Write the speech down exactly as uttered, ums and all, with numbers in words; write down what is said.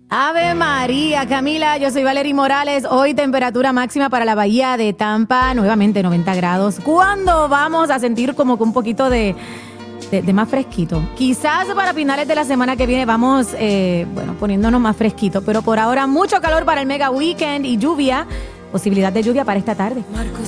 Ave María, Camila, yo soy Valerie Morales. Hoy temperatura máxima para la bahía de Tampa, nuevamente noventa grados. ¿Cuándo vamos a sentir como que un poquito de, de, de más fresquito? Quizás para finales de la semana que viene vamos, eh, bueno, poniéndonos más fresquito. Pero por ahora mucho calor para el Mega Weekend y lluvia, posibilidad de lluvia para esta tarde. Marcos